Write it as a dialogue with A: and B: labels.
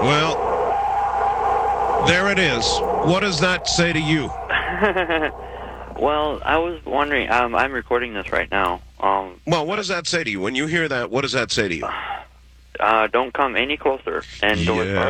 A: Well, there it is. What does that say to you?
B: Well, I was wondering, I'm recording this right now.
A: Well, what does that say to you? When you hear that, what does that say to you?
B: Don't come any closer and go as
A: Yeah.
B: far